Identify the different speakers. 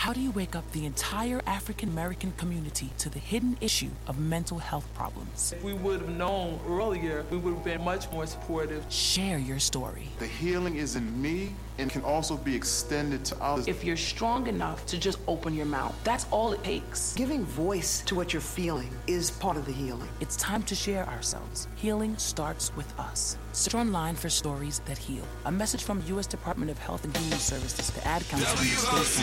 Speaker 1: How do you wake up the entire African American community to the hidden issue of mental health problems?
Speaker 2: If we would have known earlier, we would have been much more supportive.
Speaker 1: Share your story.
Speaker 3: The healing is in me and can also be extended to others.
Speaker 4: If you're strong enough to just open your mouth, that's all it takes.
Speaker 5: Giving voice to what you're feeling is part of the healing.
Speaker 1: It's time to share ourselves. Healing starts with us. Search online for stories that heal. A message from U.S. Department of Health and Human Services to Ad Council.